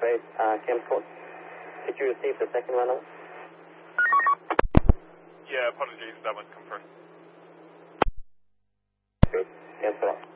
8, Camp 4. Did you receive the second runner? Yeah, apologies, that was come first. Good. Cancel.